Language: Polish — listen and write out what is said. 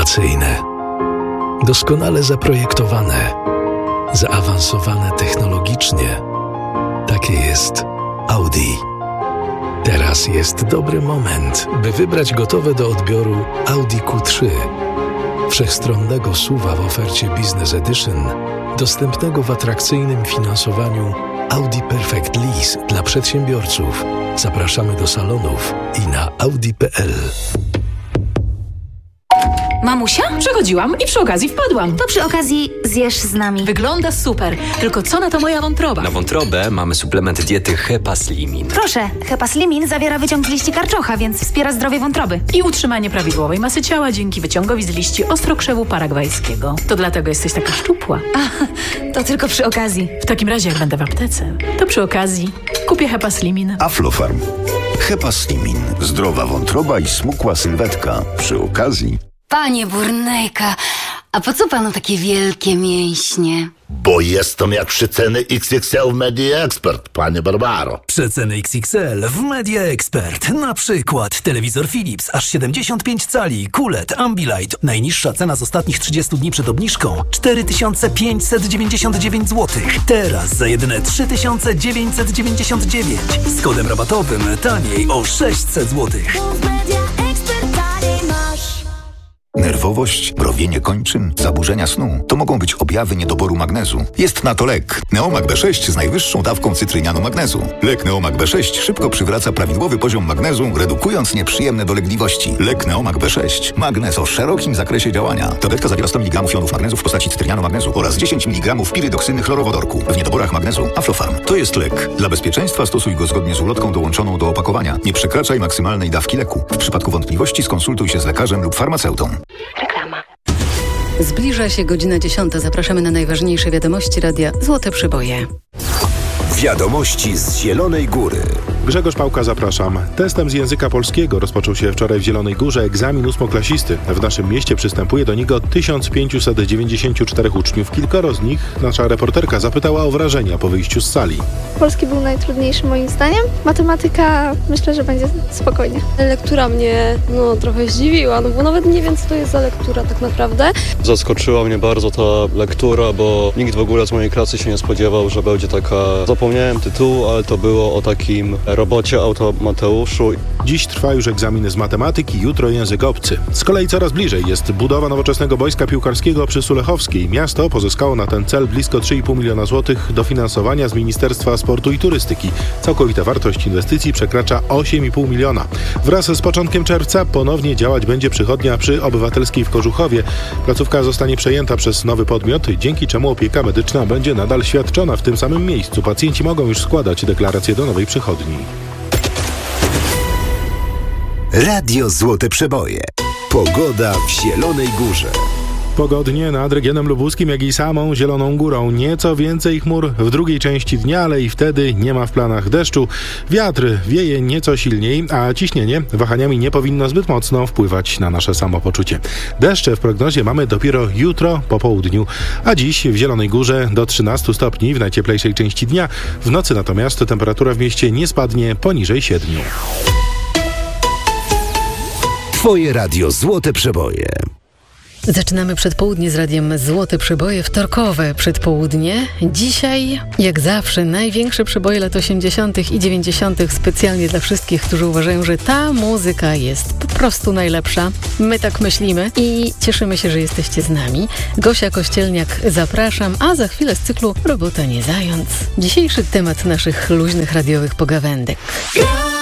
innowacyjne, doskonale zaprojektowane, zaawansowane technologicznie. Takie jest Audi. Teraz jest dobry moment, by wybrać gotowe do odbioru Audi Q3. Wszechstronnego SUV-a w ofercie Business Edition, dostępnego w atrakcyjnym finansowaniu Audi Perfect Lease dla przedsiębiorców. Zapraszamy do salonów i na audi.pl. Mamusia? Przechodziłam i przy okazji wpadłam. To przy okazji zjesz z nami. Wygląda super, tylko co na to moja wątroba? Na wątrobę mamy suplement diety Hepaslimin. Proszę, Hepaslimin zawiera wyciąg z liści karczocha, więc wspiera zdrowie wątroby. I utrzymanie prawidłowej masy ciała dzięki wyciągowi z liści ostrokrzewu paragwajskiego. To dlatego jesteś taka szczupła. To tylko przy okazji. W takim razie jak będę w aptece, to przy okazji kupię Hepaslimin. Aflofarm. Hepaslimin. Zdrowa wątroba i smukła sylwetka. Przy okazji... Panie Burnejka, a po co panu takie wielkie mięśnie? Bo jestem jak przeceny XXL w Media Expert, panie Barbaro. Przeceny XXL w Media Expert. Na przykład telewizor Philips aż 75 cali, QLED, Ambilight. Najniższa cena z ostatnich 30 dni przed obniżką 4599 zł. Teraz za jedyne 3999. Z kodem rabatowym taniej o 600 zł. Nerwowość, mrowienie kończyn, zaburzenia snu to mogą być objawy niedoboru magnezu. Jest na to lek. Neomag B6 z najwyższą dawką cytrynianu magnezu. Lek Neomag B6 szybko przywraca prawidłowy poziom magnezu, redukując nieprzyjemne dolegliwości. Lek Neomag B6. Magnez o szerokim zakresie działania. Tabletka zawiera 100 mg jonów magnezu w postaci cytrynianu magnezu oraz 10 mg pirydoksyny chlorowodorku. W niedoborach magnezu Aflofarm. To jest lek. Dla bezpieczeństwa stosuj go zgodnie z ulotką dołączoną do opakowania. Nie przekraczaj maksymalnej dawki leku. W przypadku wątpliwości skonsultuj się z lekarzem lub farmaceutą. Reklama. Zbliża się godzina 10. Zapraszamy na najważniejsze wiadomości radia Złote Przyboje. Wiadomości z Zielonej Góry. Grzegorz Pałka, zapraszam. Testem z języka polskiego rozpoczął się wczoraj w Zielonej Górze egzamin ósmoklasisty. W naszym mieście przystępuje do niego 1594 uczniów. Kilkoro z nich nasza reporterka zapytała o wrażenia po wyjściu z sali. Polski był najtrudniejszy moim zdaniem. Matematyka myślę, że będzie spokojnie. Lektura mnie trochę zdziwiła, bo nawet nie wiem, co to jest za lektura tak naprawdę. Zaskoczyła mnie bardzo ta lektura, bo nikt w ogóle z mojej klasy się nie spodziewał, że będzie taka... Zapomniałem tytułu, ale to było o takim robocie automateuszu. Dziś trwa już egzamin z matematyki, jutro język obcy. Z kolei coraz bliżej jest budowa nowoczesnego boiska piłkarskiego przy Sulechowskiej. Miasto pozyskało na ten cel blisko 3,5 miliona złotych dofinansowania z Ministerstwa Sportu i Turystyki. Całkowita wartość inwestycji przekracza 8,5 miliona. Wraz z początkiem czerwca ponownie działać będzie przychodnia przy Obywatelskiej w Kożuchowie. Placówka zostanie przejęta przez nowy podmiot, dzięki czemu opieka medyczna będzie nadal świadczona w tym samym miejscu. Pacjenci mogą już składać deklaracje do nowej przychodni. Radio Złote Przeboje. Pogoda w Zielonej Górze. Pogodnie nad regionem lubuskim, jak i samą Zieloną Górą. Nieco więcej chmur w drugiej części dnia, ale i wtedy nie ma w planach deszczu. Wiatr wieje nieco silniej, a ciśnienie wahaniami nie powinno zbyt mocno wpływać na nasze samopoczucie. Deszcze w prognozie mamy dopiero jutro po południu, a dziś w Zielonej Górze do 13 stopni w najcieplejszej części dnia. W nocy natomiast temperatura w mieście nie spadnie poniżej 7. Twoje radio Złote Przeboje. Zaczynamy przedpołudnie z radiem Złote Przyboje, wtorkowe przedpołudnie. Dzisiaj, jak zawsze, największe przeboje lat 80. i 90. specjalnie dla wszystkich, którzy uważają, że ta muzyka jest po prostu najlepsza. My tak myślimy i cieszymy się, że jesteście z nami. Gosia Kościelniak, zapraszam, a za chwilę z cyklu Robota nie zając. Dzisiejszy temat naszych luźnych radiowych pogawędek.